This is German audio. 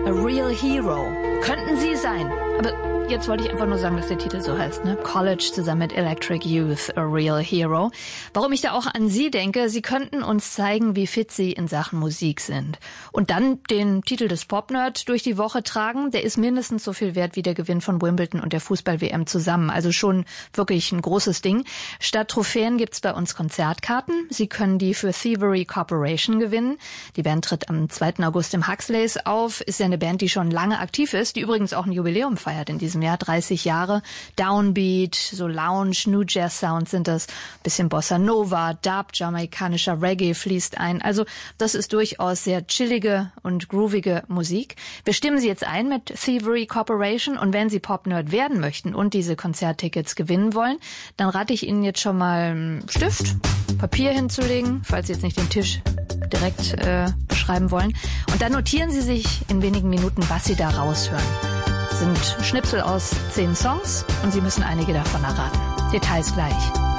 A Real Hero. Könnten Sie sein. Aber jetzt wollte ich einfach nur sagen, dass der Titel so heißt, ne? College zusammen mit Electric Youth, A Real Hero. Warum ich da auch an Sie denke, Sie könnten uns zeigen, wie fit Sie in Sachen Musik sind. Und dann den Titel des Pop-Nerd durch die Woche tragen, der ist mindestens so viel wert wie der Gewinn von Wimbledon und der Fußball-WM zusammen. Also schon wirklich ein großes Ding. Statt Trophäen gibt's bei uns Konzertkarten. Sie können die für Thievery Corporation gewinnen. Die Band tritt am 2. August im Huxleys auf. Ist ja eine Band, die schon lange aktiv ist, die übrigens auch ein Jubiläum feiert in diesem Jahr, 30 Jahre. Downbeat, so Lounge, New Jazz Sound sind das, bisschen Bossa Nova, Dub, jamaikanischer Reggae fließt ein. Also das ist durchaus sehr chillige und groovige Musik. Wir stimmen Sie jetzt ein mit Thievery Corporation und wenn Sie Pop-Nerd werden möchten und diese Konzerttickets gewinnen wollen, dann rate ich Ihnen jetzt schon mal einen Stift, Papier hinzulegen, falls Sie jetzt nicht den Tisch direkt beschreiben wollen. Und dann notieren Sie sich in wenigen Minuten, was Sie da raushören. Das sind Schnipsel aus 10 Songs und Sie müssen einige davon erraten. Details gleich.